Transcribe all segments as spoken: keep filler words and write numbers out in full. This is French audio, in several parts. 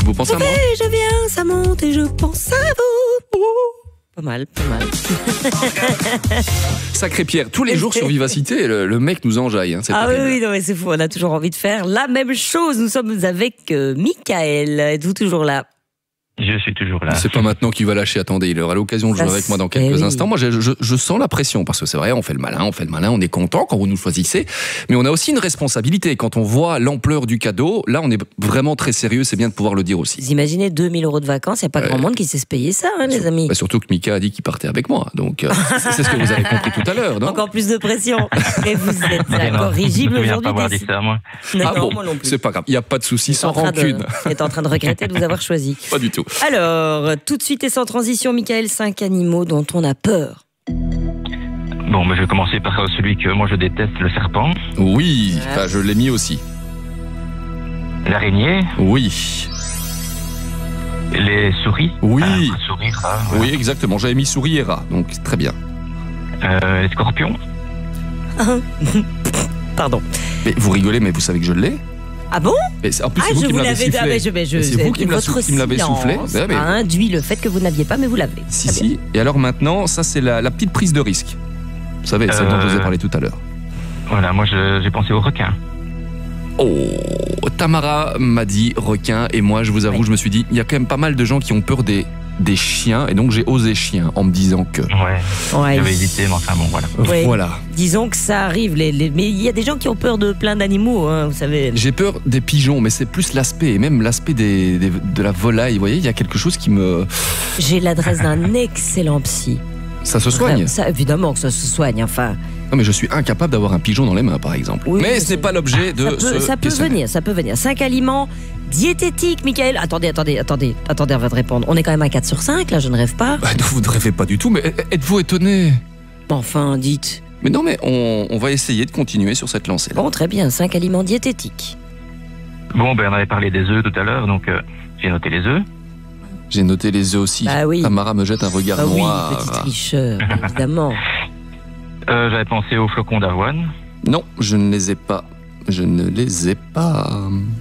Vous pensez à moi? Et je viens, ça monte et je pense à vous. Pas mal, pas mal. Sacré Pierre, tous les jours sur Vivacité, le, le mec nous enjaille. Hein, ah terrible. oui, oui, non, mais c'est fou, on a toujours envie de faire la même chose. Nous sommes avec euh, Michael. Êtes-vous toujours là? Je suis toujours là. C'est pas maintenant qu'il va lâcher, attendez, il aura l'occasion de jouer Ça, avec moi dans c'est- quelques oui. instants. Moi, je, je, je sens la pression, parce que c'est vrai, on fait le malin, on fait le malin, on est content quand vous nous choisissez, mais on a aussi une responsabilité. Quand on voit l'ampleur du cadeau, là, on est vraiment très sérieux, c'est bien de pouvoir le dire aussi. Vous imaginez deux mille euros de vacances, il n'y a pas Ouais. grand monde qui sait se payer ça, hein, les amis. Bah, surtout que Mika a dit qu'il partait avec moi, donc euh, c'est c'est ce que vous avez compris tout à l'heure, non? Encore plus de pression. Et vous êtes Mais non, incorrigible je me souviens aujourd'hui. pas avoir dit décidé. ça, moi. Non, Ah non, bon, moi non plus. c'est pas grave, il n'y a pas de souci, J'étais en sans train de- rancune. j'étais en train de regretter de vous avoir choisi. Pas du tout. Alors, tout de suite et sans transition, Michael, cinq animaux dont on a peur. Bon, mais je vais commencer par celui que moi je déteste, le serpent, Oui, Ouais. enfin, je l'ai mis aussi. l'araignée, Oui, les souris. Oui. Enfin, souris, rats, voilà. oui, exactement, j'avais mis souris et rat, donc très bien. Euh, les scorpions. Pardon. Mais vous rigolez, mais vous savez que je l'ai? Ah bon? Mais c'est- en plus, Ah, c'est vous je qui vous me l'avez l'avais sifflé. mais je, mais je, Mais c'est vous qui me l'a- votre qui me l'avez soufflé. silence Ben, mais- a induit le fait que vous n'aviez pas, mais vous l'avez. Si, Très bien. si. Et alors maintenant, ça c'est la, la petite prise de risque. Vous savez, celle dont je vous ai Euh. parlé tout à l'heure. Voilà, moi je- j'ai pensé aux requins. Oh, Tamara m'a dit requin, et moi, je vous avoue, Ouais. je me suis dit, il y a quand même pas mal de gens qui ont peur des, des chiens, et donc j'ai osé chien en me disant que. Ouais, Ouais. j'avais hésité, mais enfin bon, voilà. Ouais. Voilà. Disons que ça arrive, les, les- mais il y a des gens qui ont peur de plein d'animaux, hein, vous savez. J'ai peur des pigeons, mais c'est plus l'aspect, et même l'aspect des, des- de la volaille. Vous voyez, il y a quelque chose qui me. J'ai l'adresse d'un excellent psy. Ça se soigne. Ça, évidemment que ça se soigne, enfin. Non, mais je suis incapable d'avoir un pigeon dans les mains, par exemple. Oui, mais mais ce n'est c'est- pas l'objet de Ça peut, ce ça peut questionnaire. venir, ça peut venir. Cinq aliments diététiques, Michael. Attendez, attendez, attendez, attendez avant de répondre. On est quand même à quatre sur cinq, là, je ne rêve pas. Bah, non, vous ne rêvez pas du tout, mais êtes-vous étonné? Enfin, dites. Mais non, mais on, on va essayer de continuer sur cette lancée-là. Bon, très bien, cinq aliments diététiques. Bon, ben on avait parlé des œufs tout à l'heure, donc euh, j'ai noté les œufs. J'ai noté les œufs aussi. Bah oui. Tamara me jette un regard Ah oui, noir. petit tricheur, évidemment. Euh, j'avais pensé aux flocons d'avoine. Non, je ne les ai pas. Je ne les ai pas.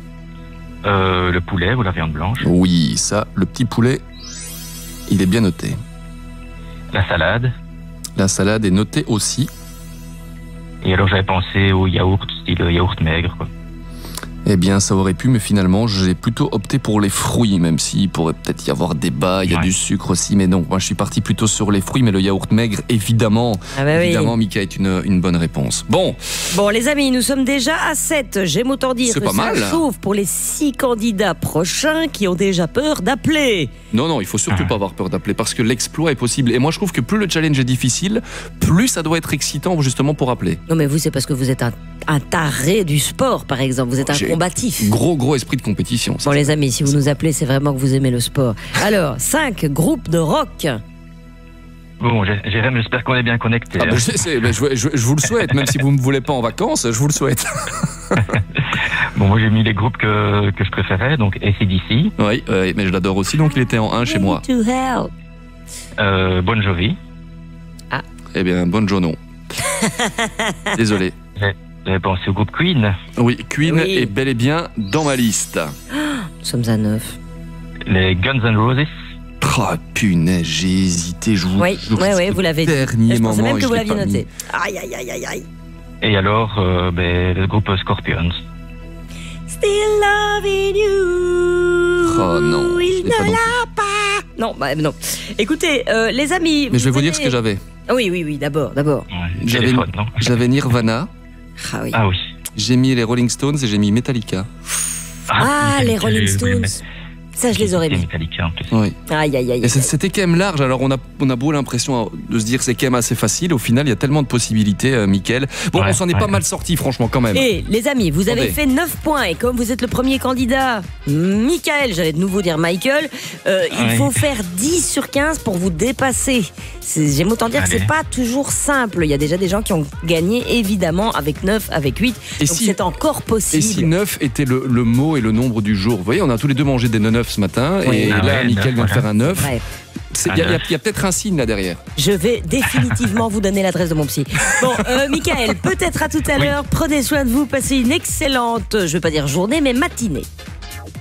Euh, le poulet ou la viande blanche. Oui, ça, le petit poulet, il est bien noté. La salade. La salade est notée aussi. Et alors j'avais pensé au yaourt, style yaourt maigre, quoi. Eh bien, ça aurait pu, mais finalement, j'ai plutôt opté pour les fruits, même s'il pourrait peut-être y avoir débat, il y a Ouais. du sucre aussi, mais non, moi je suis parti plutôt sur les fruits, mais le yaourt maigre, évidemment, Ah bah oui. évidemment, Mika est une, une bonne réponse. Bon, Bon, les amis, nous sommes déjà à sept. J'aime autant dire C'est que pas ça mal. chauffe pour les six candidats prochains qui ont déjà peur d'appeler. non, non, il faut surtout Ah. pas avoir peur d'appeler, parce que l'exploit est possible, et moi je trouve que plus le challenge est difficile, plus ça doit être excitant, justement, pour appeler. Non, mais vous, c'est parce que vous êtes un, un taré du sport, par exemple. Vous êtes un J'ai- combatif. Gros, gros esprit de compétition. ça. Bon, les amis, si vous nous appelez, c'est vraiment que vous aimez le sport. Alors, cinq groupes de rock. Bon, Jé- Jérém, j'espère qu'on est bien connectés. Ah bah, je, sais, mais je, je- je vous le souhaite, même si vous ne me voulez pas en vacances, je vous le souhaite. Bon, moi j'ai mis les groupes que, que je préférais, donc A C D C, Oui, oui, mais je l'adore aussi, donc il était en un chez moi. To hell. euh, Bon Jovi. Eh bien, bonne journée. Désolé. J'avais pensé au groupe Queen, Oui, Queen Oui. est bel et bien dans ma liste. Nous sommes à neuf. les Guns N' Roses. Oh, punaise, j'ai hésité, je vous Oui, jure, oui, oui, jusqu'au vous l'avez dit. dernier Je pensais moment même et que je vous l'ai l'aviez pas noté. mis. Aïe, aïe, aïe, aïe, aïe. Et alors, euh, ben, le groupe Scorpions. Still loving you. Oh non, Il je l'ai pas ne non l'a pas. Non, bah, non. Écoutez, euh, les amis. Mais je vais vous dire ce avez- que j'avais. Ah oui, oui, oui, d'abord, d'abord. Ouais, J'avais- téléphone, non J'avais Nirvana, Ah oui. Ah oui. j'ai mis les Rolling Stones et j'ai mis Metallica. Ah, les Metallica, Rolling je voulais Stones. mettre- Ça, je les aurais mis. Metallica, en plus. Oui. Aïe, aïe, aïe. Et c'est- c'était quand même large, alors on a, on a beau l'impression de se dire que c'est quand même assez facile, au final il y a tellement de possibilités, euh, Mickaël. Bon, Ouais, on s'en est ouais. pas mal sorti franchement quand même. Et les amis, vous avez Attendez. fait neuf points et comme vous êtes le premier candidat, Michael, j'allais de nouveau dire Michael, euh, il Ouais. faut faire dix sur quinze pour vous dépasser. C'est- J'aime autant dire que Allez. c'est pas toujours simple. Il y a déjà des gens qui ont gagné évidemment avec neuf, avec huit. Et Donc si- c'est encore Et possible. si neuf était le, le mot et le nombre du jour? Vous voyez, on a tous les deux mangé des neuf ce matin, Oui. et Ah là, ouais, Mickaël neuf, vient de voilà. faire un neuf. Ouais. C'est- Un Il y a, il y a- neuf. il y a peut-être un signe là derrière. Je vais définitivement vous donner l'adresse de mon psy. Bon, euh, Michael, peut-être à tout à l'heure. Prenez soin de vous, passez une excellente, je vais pas dire journée, mais matinée.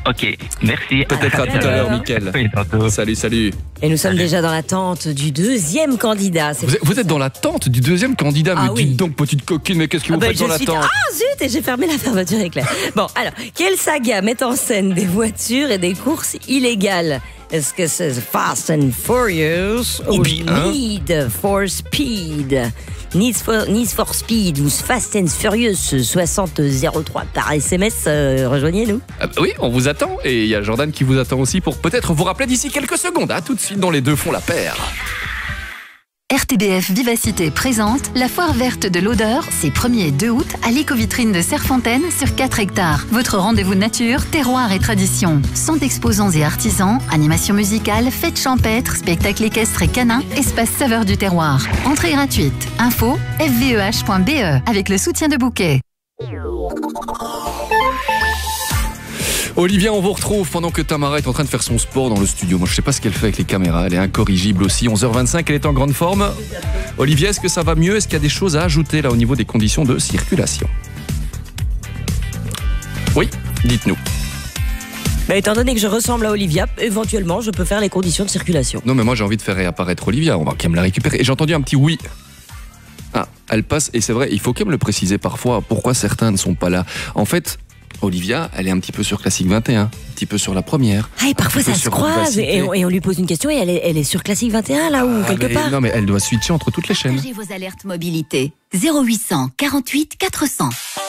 Ok, merci. Peut-être à tout à l'heure, Mickaël. Oui, tantôt. Salut, salut. Et nous sommes déjà dans l'attente du deuxième candidat. C'est Vous êtes, vous êtes dans l'attente du deuxième candidat, Ah mais oui. dites donc, petite coquine, mais qu'est-ce que Ah vous ben, faites dans je suis- l'attente? Ah zut, et j'ai fermé la fermeture éclair. Bon, alors, quelle saga met en scène des voitures et des courses illégales? Est-ce que c'est Fast and Furious Ou ou bien- Need for Speed? Need for, Need for Speed ou Fast and Furious soixante zéro trois par S M S, euh, rejoignez-nous. Ah bah oui, on vous attend. Et il y a Jordan qui vous attend aussi pour peut-être vous rappeler d'ici quelques secondes. À tout de suite dans Les Deux font la paire. R T B F Vivacité présente la foire verte de l'odeur, c'est premier et deux août à l'éco-vitrine de Serfontaine sur quatre hectares. Votre rendez-vous nature, terroir et tradition. cent exposants et artisans, animation musicale, fêtes champêtres, spectacles équestres et canins, espace saveur du terroir. Entrée gratuite. Info f v e h point b e avec le soutien de Bouquet. Olivia, on vous retrouve pendant que Tamara est en train de faire son sport dans le studio. Moi, je sais pas ce qu'elle fait avec les caméras. Elle est incorrigible aussi. onze heures vingt-cinq, elle est en grande forme. Olivia, est-ce que ça va mieux? Est-ce qu'il y a des choses à ajouter là au niveau des conditions de circulation? Oui, dites-nous. Mais étant donné que je ressemble à Olivia, éventuellement, je peux faire les conditions de circulation. Non, mais moi, j'ai envie de faire réapparaître Olivia. On va quand même la récupérer. Et j'ai entendu un petit oui. Ah, elle passe. Et c'est vrai, il faut quand même le préciser parfois pourquoi certains ne sont pas là. En fait, Olivia, elle est un petit peu sur Classique vingt et un, un petit peu sur la première. Ah, et parfois un petit peu ça se sur croise Vivacité. et on, et on lui pose une question et elle est, elle est sur Classique vingt et un là ou Ah, quelque mais- part. Non, mais elle doit switcher entre toutes les chaînes. Partagez vos alertes mobilité. zéro huit cent quarante-huit quatre cents.